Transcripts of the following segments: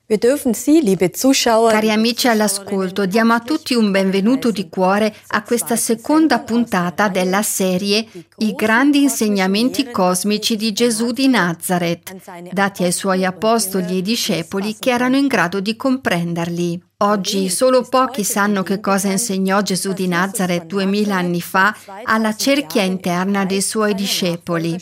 Wir dürfen Sie, liebe Zuschauer, Cari amici all'ascolto, diamo a tutti un benvenuto di cuore a questa seconda puntata della serie I grandi insegnamenti cosmici di Gesù di Nazaret, dati ai suoi apostoli e discepoli che erano in grado di comprenderli. Oggi solo pochi sanno che cosa insegnò Gesù di Nazaret 2000 anni fa alla cerchia interna dei suoi discepoli.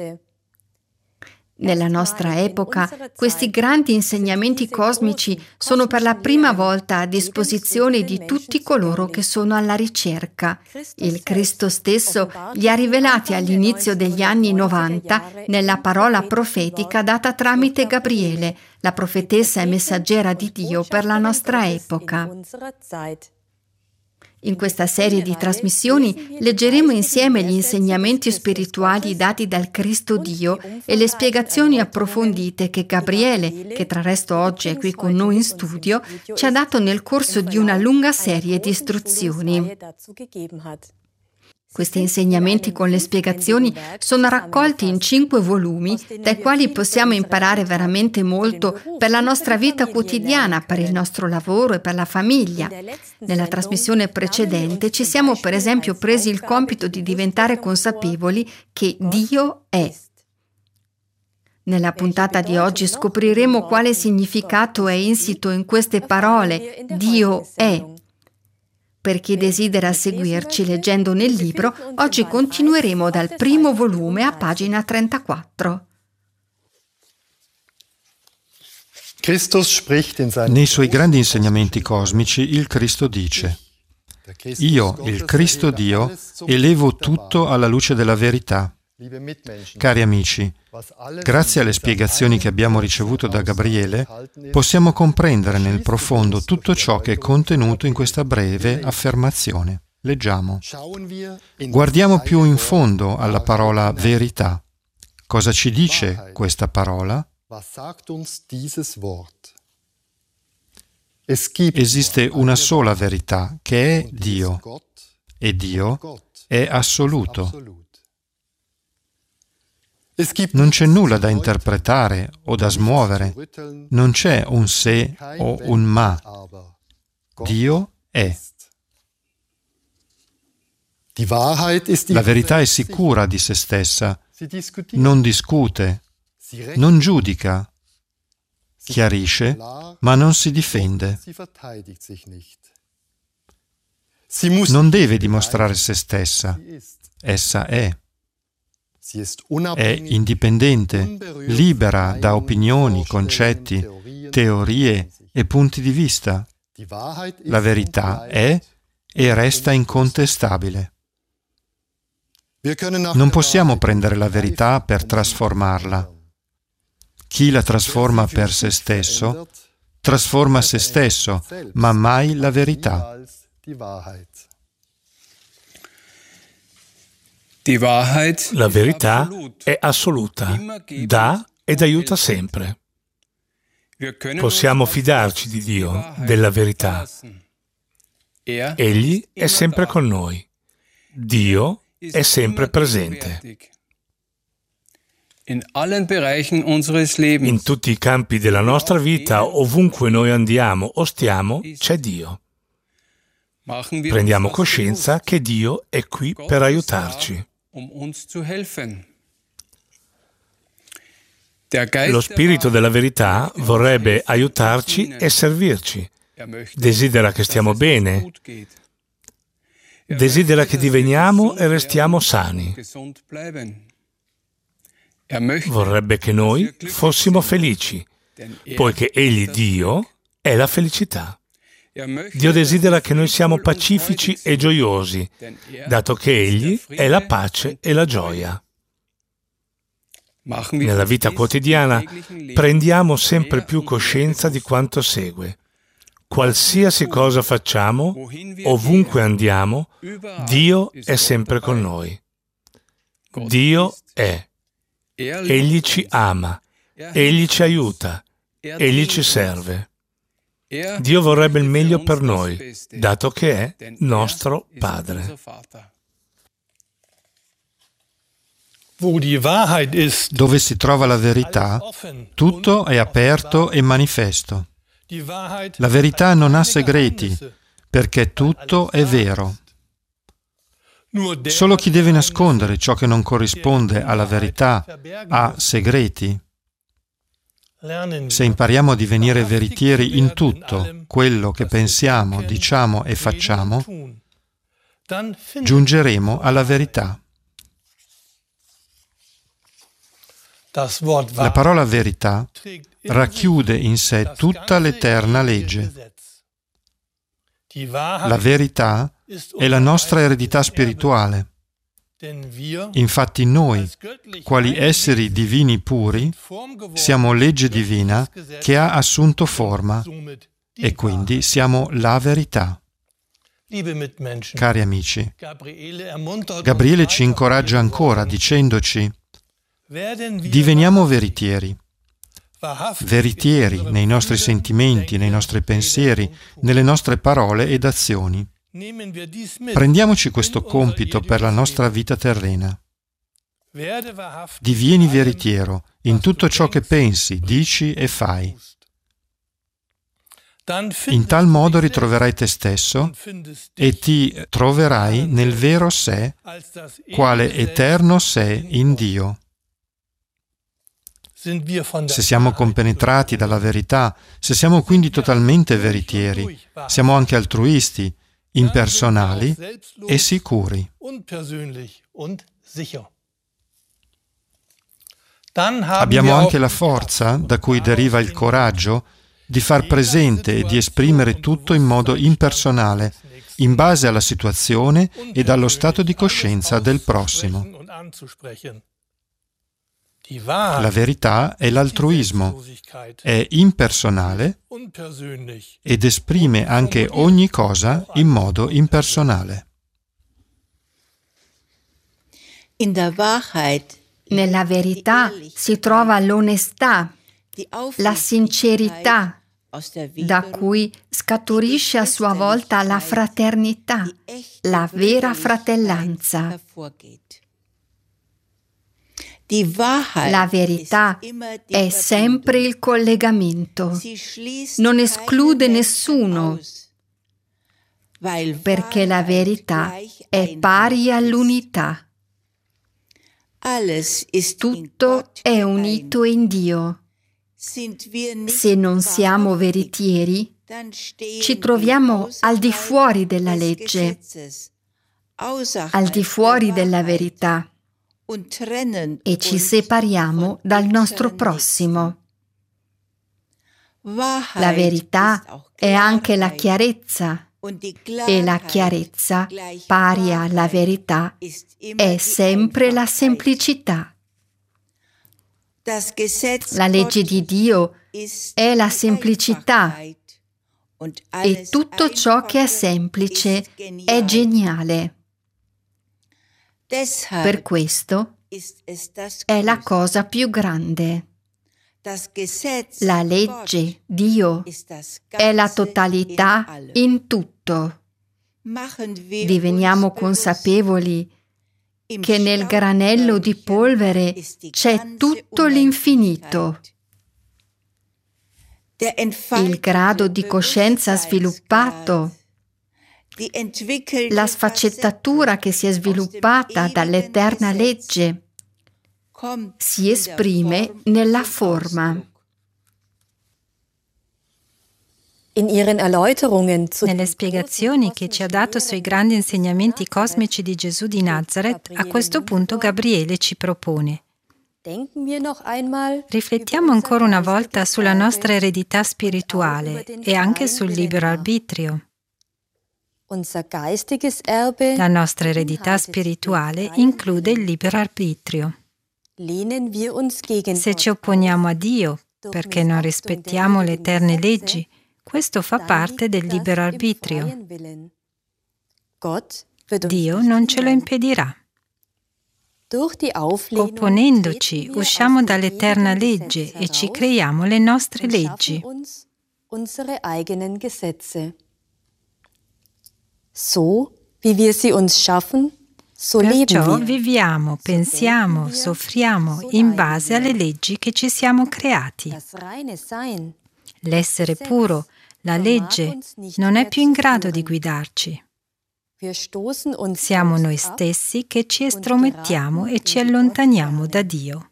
Nella nostra epoca, questi grandi insegnamenti cosmici sono per la prima volta a disposizione di tutti coloro che sono alla ricerca. Il Cristo stesso li ha rivelati all'inizio degli anni 90 nella parola profetica data tramite Gabriele, la profetessa e messaggera di Dio per la nostra epoca. In questa serie di trasmissioni leggeremo insieme gli insegnamenti spirituali dati dal Cristo Dio e le spiegazioni approfondite che Gabriele, che tra resto oggi è qui con noi in studio, ci ha dato nel corso di una lunga serie di istruzioni. Questi insegnamenti con le spiegazioni sono raccolti in 5 volumi, dai quali possiamo imparare veramente molto per la nostra vita quotidiana, per il nostro lavoro e per la famiglia. Nella trasmissione precedente ci siamo per esempio presi il compito di diventare consapevoli che Dio è. Nella puntata di oggi scopriremo quale significato è insito in queste parole, Dio è. Per chi desidera seguirci leggendo nel libro, oggi continueremo dal primo volume a pagina 34. Nei suoi grandi insegnamenti cosmici il Cristo dice: Io, il Cristo Dio, elevo tutto alla luce della verità. Cari amici, grazie alle spiegazioni che abbiamo ricevuto da Gabriele, possiamo comprendere nel profondo tutto ciò che è contenuto in questa breve affermazione. Leggiamo. Guardiamo più in fondo alla parola verità. Cosa ci dice questa parola? Esiste una sola verità, che è Dio, e Dio è assoluto. Non c'è nulla da interpretare o da smuovere, non c'è un se o un ma. Dio è. La verità è sicura di se stessa, non discute, non giudica, chiarisce, ma non si difende. Non deve dimostrare se stessa, essa è. È indipendente, libera da opinioni, concetti, teorie e punti di vista. La verità è e resta incontestabile. Non possiamo prendere la verità per trasformarla. Chi la trasforma per se stesso, trasforma se stesso, ma mai la verità. La verità è assoluta, dà ed aiuta sempre. Possiamo fidarci di Dio, della verità. Egli è sempre con noi. Dio è sempre presente. In tutti i campi della nostra vita, ovunque noi andiamo o stiamo, c'è Dio. Prendiamo coscienza che Dio è qui per aiutarci. Lo Spirito della verità vorrebbe aiutarci e servirci. Desidera che stiamo bene. Desidera che diveniamo e restiamo sani. Vorrebbe che noi fossimo felici, poiché Egli, Dio, è la felicità. Dio desidera che noi siamo pacifici e gioiosi, dato che Egli è la pace e la gioia. Nella vita quotidiana prendiamo sempre più coscienza di quanto segue. Qualsiasi cosa facciamo, ovunque andiamo, Dio è sempre con noi. Dio è. Egli ci ama, Egli ci aiuta, Egli ci serve. Dio vorrebbe il meglio per noi, dato che è nostro Padre. Dove si trova la verità, tutto è aperto e manifesto. La verità non ha segreti, perché tutto è vero. Solo chi deve nascondere ciò che non corrisponde alla verità ha segreti. Se impariamo a divenire veritieri in tutto quello che pensiamo, diciamo e facciamo, giungeremo alla verità. La parola verità racchiude in sé tutta l'eterna legge. La verità è la nostra eredità spirituale. Infatti noi, quali esseri divini puri, siamo legge divina che ha assunto forma e quindi siamo la verità. Cari amici, Gabriele ci incoraggia ancora dicendoci: diveniamo veritieri. Veritieri nei nostri sentimenti, nei nostri pensieri, nelle nostre parole ed azioni. Prendiamoci questo compito per la nostra vita terrena. Divieni veritiero in tutto ciò che pensi, dici e fai. In tal modo ritroverai te stesso e ti troverai nel vero sé, quale eterno sé in Dio. Se siamo compenetrati dalla verità, se siamo quindi totalmente veritieri, siamo anche altruisti, impersonali e sicuri. Abbiamo anche la forza, da cui deriva il coraggio, di far presente e di esprimere tutto in modo impersonale, in base alla situazione ed allo stato di coscienza del prossimo. La verità è l'altruismo, è impersonale ed esprime anche ogni cosa in modo impersonale. Nella verità si trova l'onestà, la sincerità, da cui scaturisce a sua volta la fraternità, la vera fratellanza. La verità è sempre il collegamento, non esclude nessuno, perché la verità è pari all'unità. Tutto è unito in Dio. Se non siamo veritieri, ci troviamo al di fuori della legge, al di fuori della verità, e ci separiamo dal nostro prossimo. La verità è anche la chiarezza, e la chiarezza, pari alla verità, è sempre la semplicità. La legge di Dio è la semplicità, e tutto ciò che è semplice è geniale. Per questo è la cosa più grande. La legge, Dio, è la totalità in tutto. Diveniamo consapevoli che nel granello di polvere c'è tutto l'infinito. Il grado di coscienza sviluppato, la sfaccettatura che si è sviluppata dall'eterna legge, si esprime nella forma. Nelle spiegazioni che ci ha dato sui grandi insegnamenti cosmici di Gesù di Nazareth, a questo punto Gabriele ci propone: riflettiamo ancora una volta sulla nostra eredità spirituale e anche sul libero arbitrio. La nostra eredità spirituale include il libero arbitrio. Se ci opponiamo a Dio perché non rispettiamo le eterne leggi, questo fa parte del libero arbitrio. Dio non ce lo impedirà. Opponendoci, usciamo dall'eterna legge e ci creiamo le nostre leggi. Perciò viviamo, pensiamo, soffriamo in base alle leggi che ci siamo creati. L'essere puro, la legge, non è più in grado di guidarci. Siamo noi stessi che ci estromettiamo e ci allontaniamo da Dio.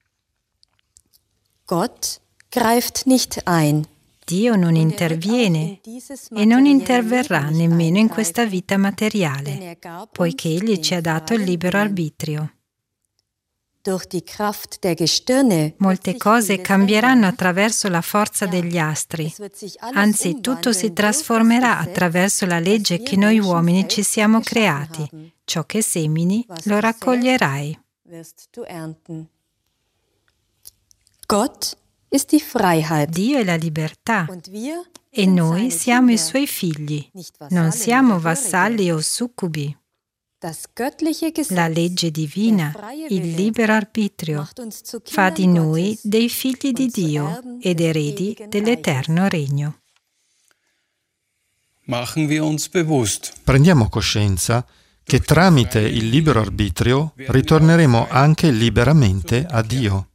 Gott greift nicht ein. Dio non interviene e non interverrà nemmeno in questa vita materiale, poiché Egli ci ha dato il libero arbitrio. Molte cose cambieranno attraverso la forza degli astri, anzi tutto si trasformerà attraverso la legge che noi uomini ci siamo creati. Ciò che semini lo raccoglierai. Dio è la libertà e noi siamo i Suoi figli, non siamo vassalli o succubi. La legge divina, il libero arbitrio, fa di noi dei figli di Dio ed eredi dell'eterno regno. Prendiamo coscienza che tramite il libero arbitrio ritorneremo anche liberamente a Dio.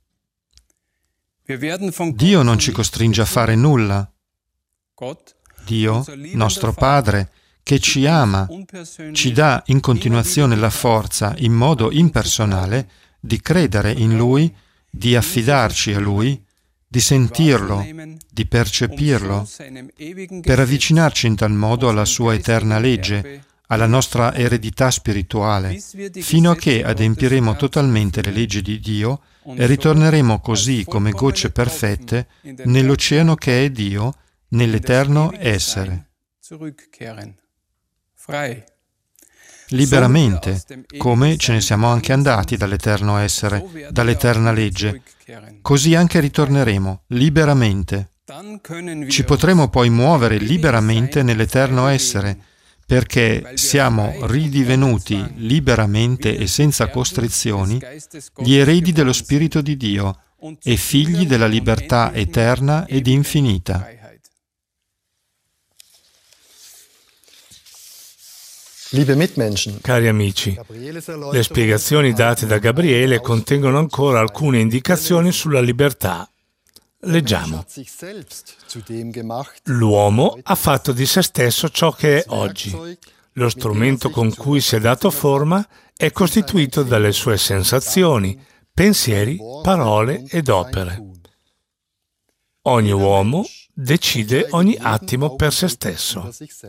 Dio non ci costringe a fare nulla. Dio, nostro Padre, che ci ama, ci dà in continuazione la forza, in modo impersonale, di credere in Lui, di affidarci a Lui, di sentirlo, di percepirlo, per avvicinarci in tal modo alla Sua eterna legge, alla nostra eredità spirituale, fino a che adempiremo totalmente le leggi di Dio e ritorneremo così come gocce perfette nell'oceano che è Dio, nell'eterno essere. Liberamente, come ce ne siamo anche andati dall'eterno essere, dall'eterna legge, così anche ritorneremo liberamente. Ci potremo poi muovere liberamente nell'eterno essere, perché siamo ridivenuti liberamente e senza costrizioni gli eredi dello Spirito di Dio e figli della libertà eterna ed infinita. Cari amici, le spiegazioni date da Gabriele contengono ancora alcune indicazioni sulla libertà. Leggiamo. L'uomo ha fatto di se stesso ciò che è oggi. Lo strumento con cui si è dato forma è costituito dalle sue sensazioni, pensieri, parole ed opere. Ogni uomo decide ogni attimo per se stesso.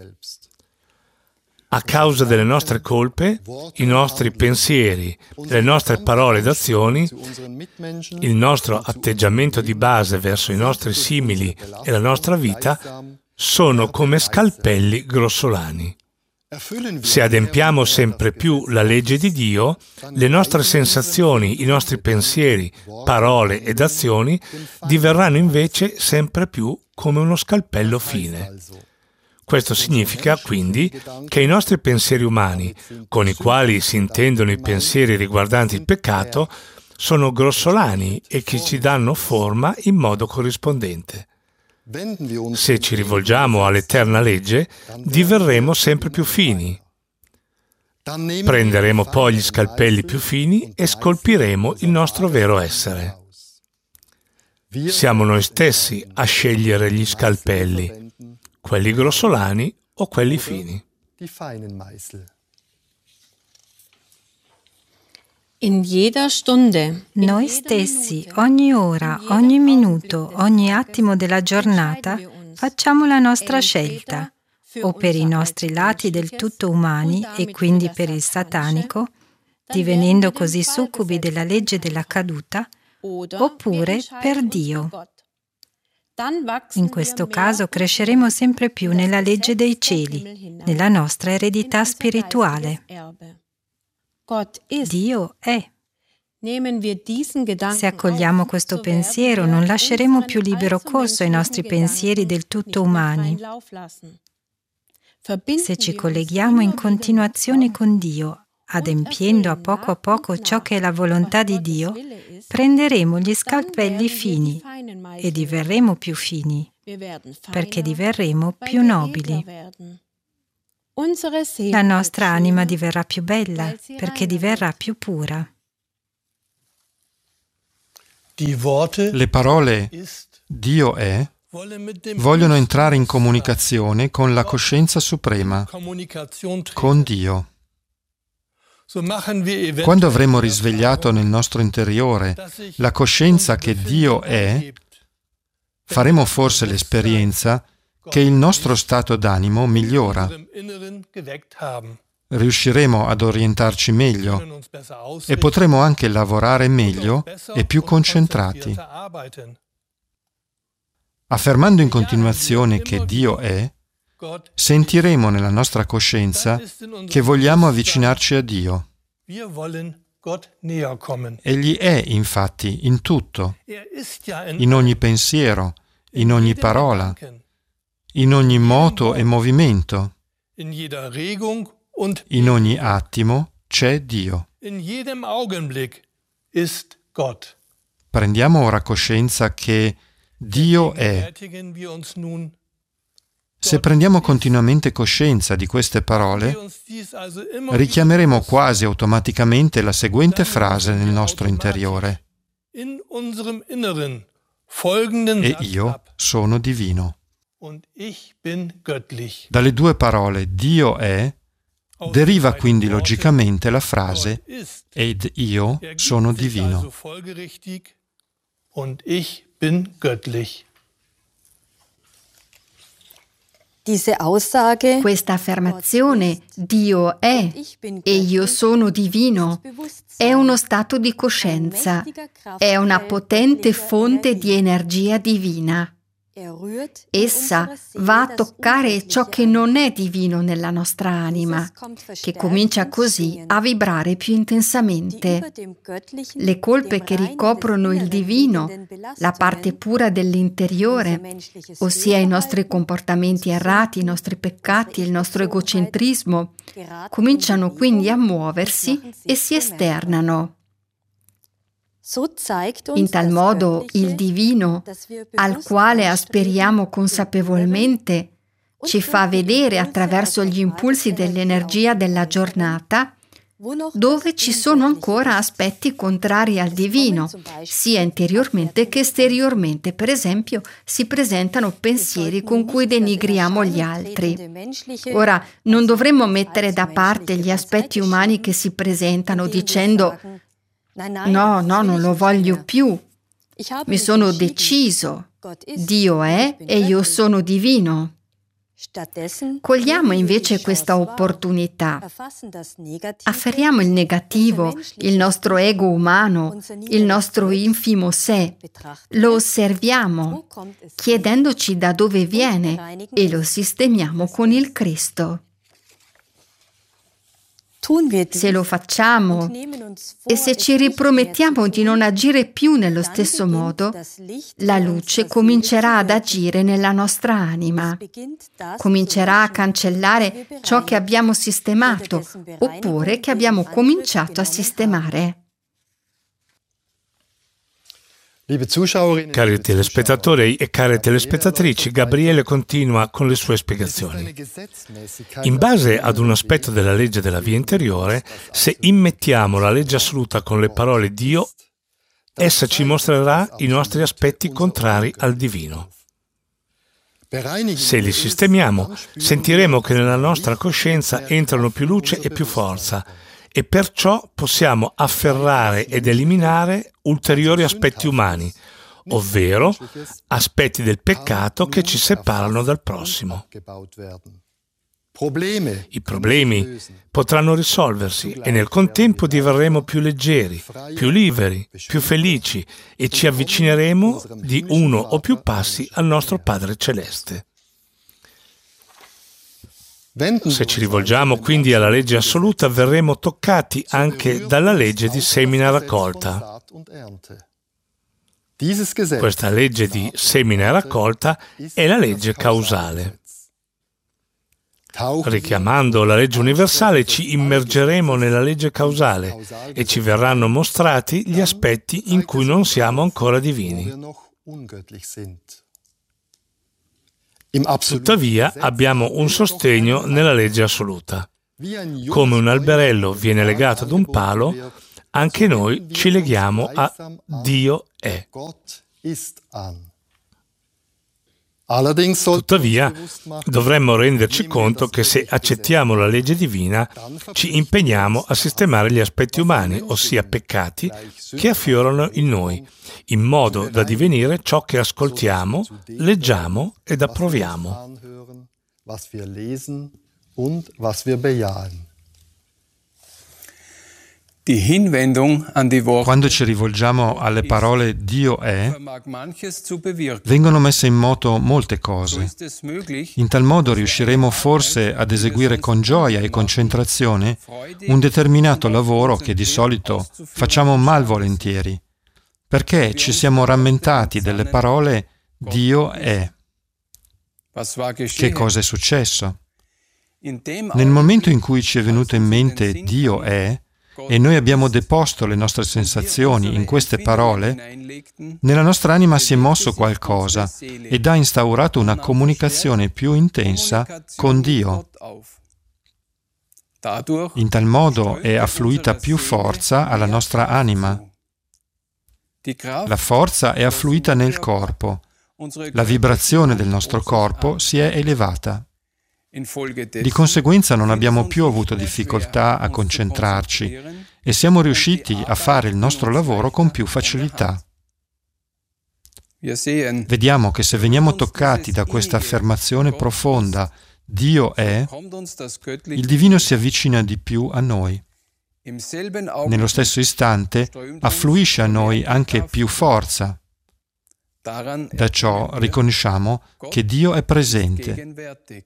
A causa delle nostre colpe, i nostri pensieri, le nostre parole ed azioni, il nostro atteggiamento di base verso i nostri simili e la nostra vita sono come scalpelli grossolani. Se adempiamo sempre più la legge di Dio, le nostre sensazioni, i nostri pensieri, parole ed azioni diverranno invece sempre più come uno scalpello fine. Questo significa quindi che i nostri pensieri umani, con i quali si intendono i pensieri riguardanti il peccato, sono grossolani e che ci danno forma in modo corrispondente. Se ci rivolgiamo all'eterna legge, diverremo sempre più fini. Prenderemo poi gli scalpelli più fini e scolpiremo il nostro vero essere. Siamo noi stessi a scegliere gli scalpelli, quelli grossolani o quelli fini. Noi stessi, ogni ora, ogni minuto, ogni attimo della giornata, facciamo la nostra scelta, o per i nostri lati del tutto umani e quindi per il satanico, divenendo così succubi della legge della caduta, oppure per Dio. In questo caso cresceremo sempre più nella legge dei cieli, nella nostra eredità spirituale. Dio è. Se accogliamo questo pensiero, non lasceremo più libero corso ai nostri pensieri del tutto umani. Se ci colleghiamo in continuazione con Dio, adempiendo a poco ciò che è la volontà di Dio, prenderemo gli scalpelli fini e diverremo più fini, perché diverremo più nobili. La nostra anima diverrà più bella, perché diverrà più pura. Le parole Dio è vogliono entrare in comunicazione con la coscienza suprema, con Dio. Quando avremo risvegliato nel nostro interiore la coscienza che Dio è, faremo forse l'esperienza che il nostro stato d'animo migliora. Riusciremo ad orientarci meglio e potremo anche lavorare meglio e più concentrati. Affermando in continuazione che Dio è, sentiremo nella nostra coscienza che vogliamo avvicinarci a Dio. Egli è, infatti, in tutto, in ogni pensiero, in ogni parola, in ogni moto e movimento, in ogni attimo c'è Dio. Prendiamo ora coscienza che Dio è. Se prendiamo continuamente coscienza di queste parole, richiameremo quasi automaticamente la seguente frase nel nostro interiore: e io sono divino. Dalle due parole Dio è deriva quindi logicamente la frase ed io sono divino. Questa affermazione, Dio è e io sono divino, è uno stato di coscienza, è una potente fonte di energia divina. Essa va a toccare ciò che non è divino nella nostra anima, che comincia così a vibrare più intensamente. Le colpe che ricoprono il divino, la parte pura dell'interiore, ossia i nostri comportamenti errati, i nostri peccati, il nostro egocentrismo, cominciano quindi a muoversi e si esternano. In tal modo il divino, al quale aspiriamo consapevolmente, ci fa vedere attraverso gli impulsi dell'energia della giornata dove ci sono ancora aspetti contrari al divino, sia interiormente che esteriormente. Per esempio, si presentano pensieri con cui denigriamo gli altri. Ora, non dovremmo mettere da parte gli aspetti umani che si presentano dicendo no, non lo voglio più. Mi sono deciso. Dio è e io sono divino. Cogliamo invece questa opportunità. Afferriamo il negativo, il nostro ego umano, il nostro infimo sé. Lo osserviamo, chiedendoci da dove viene e lo sistemiamo con il Cristo. Se lo facciamo e se ci ripromettiamo di non agire più nello stesso modo, la luce comincerà ad agire nella nostra anima, comincerà a cancellare ciò che abbiamo sistemato oppure che abbiamo cominciato a sistemare. Cari telespettatori e care telespettatrici, Gabriele continua con le sue spiegazioni. In base ad un aspetto della legge della via interiore, se immettiamo la legge assoluta con le parole Dio, essa ci mostrerà i nostri aspetti contrari al divino. Se li sistemiamo, sentiremo che nella nostra coscienza entrano più luce e più forza, e perciò possiamo afferrare ed eliminare ulteriori aspetti umani, ovvero aspetti del peccato che ci separano dal prossimo. I problemi potranno risolversi e nel contempo diverremo più leggeri, più liberi, più felici e ci avvicineremo di uno o più passi al nostro Padre Celeste. Se ci rivolgiamo quindi alla legge assoluta, verremo toccati anche dalla legge di semina-raccolta. Questa legge di semina-raccolta è la legge causale. Richiamando la legge universale, ci immergeremo nella legge causale e ci verranno mostrati gli aspetti in cui non siamo ancora divini. Tuttavia abbiamo un sostegno nella legge assoluta. Come un alberello viene legato ad un palo, anche noi ci leghiamo a Dio è. Tuttavia, dovremmo renderci conto che se accettiamo la legge divina, ci impegniamo a sistemare gli aspetti umani, ossia peccati, che affiorano in noi, in modo da divenire ciò che ascoltiamo, leggiamo ed approviamo. Quando ci rivolgiamo alle parole Dio è, vengono messe in moto molte cose. In tal modo riusciremo forse ad eseguire con gioia e concentrazione un determinato lavoro che di solito facciamo malvolentieri, perché ci siamo rammentati delle parole Dio è. Che cosa è successo? Nel momento in cui ci è venuto in mente Dio è, e noi abbiamo deposto le nostre sensazioni in queste parole, nella nostra anima si è mosso qualcosa ed ha instaurato una comunicazione più intensa con Dio. In tal modo è affluita più forza alla nostra anima. La forza è affluita nel corpo. La vibrazione del nostro corpo si è elevata. Di conseguenza non abbiamo più avuto difficoltà a concentrarci e siamo riusciti a fare il nostro lavoro con più facilità. Vediamo che se veniamo toccati da questa affermazione profonda, Dio è, il divino si avvicina di più a noi. Nello stesso istante affluisce a noi anche più forza. Da ciò riconosciamo che Dio è presente.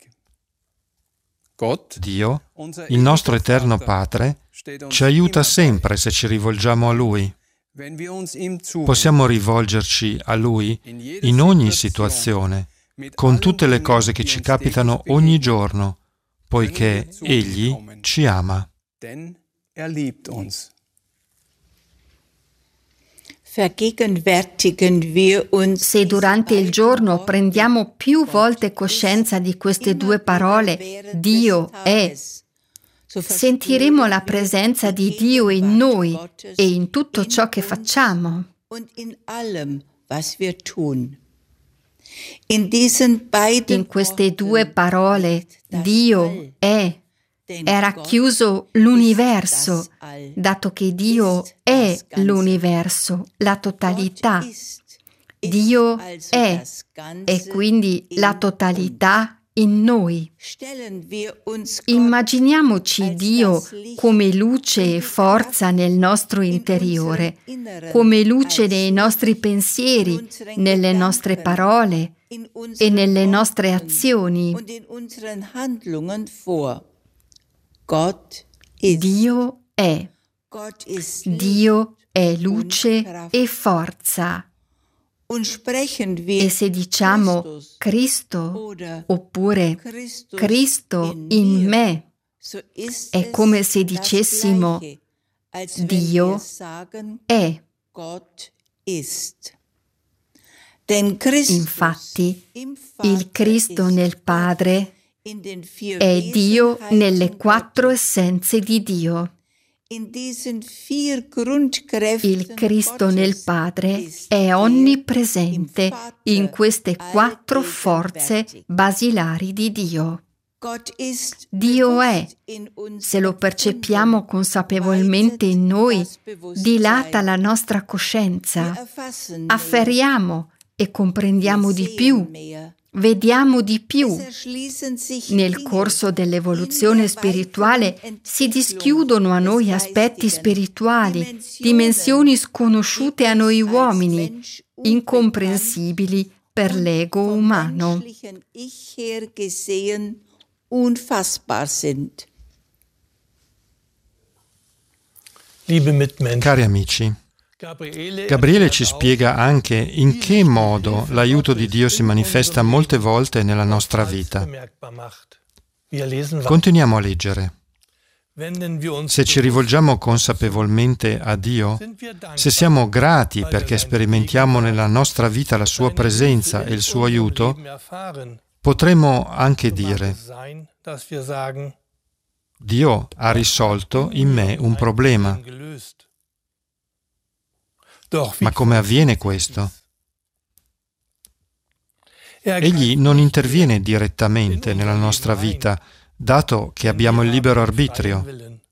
Dio, il nostro eterno Padre, ci aiuta sempre se ci rivolgiamo a Lui. Possiamo rivolgerci a Lui in ogni situazione, con tutte le cose che ci capitano ogni giorno, poiché Egli ci ama. Se durante il giorno prendiamo più volte coscienza di queste due parole, Dio è, sentiremo la presenza di Dio in noi e in tutto ciò che facciamo. In queste due parole, Dio è, è racchiuso l'universo, dato che Dio è l'universo, la totalità. Dio è, e quindi la totalità in noi. Immaginiamoci Dio come luce e forza nel nostro interiore, come luce nei nostri pensieri, nelle nostre parole e nelle nostre azioni. Dio è. Dio è luce e forza. E se diciamo Cristo oppure Cristo in me, è come se dicessimo Dio è. Infatti, il Cristo nel Padre è Dio nelle quattro essenze di Dio. Il Cristo nel Padre è onnipresente in queste quattro forze basilari di Dio. Dio è, se lo percepiamo consapevolmente in noi, dilata la nostra coscienza, afferriamo e comprendiamo di più. Vediamo di più. Nel corso dell'evoluzione spirituale si dischiudono a noi aspetti spirituali, dimensioni sconosciute a noi uomini, incomprensibili per l'ego umano. Cari amici, Gabriele ci spiega anche in che modo l'aiuto di Dio si manifesta molte volte nella nostra vita. Continuiamo a leggere. Se ci rivolgiamo consapevolmente a Dio, se siamo grati perché sperimentiamo nella nostra vita la sua presenza e il suo aiuto, potremmo anche dire: Dio ha risolto in me un problema. Ma come avviene questo? Egli non interviene direttamente nella nostra vita, dato che abbiamo il libero arbitrio.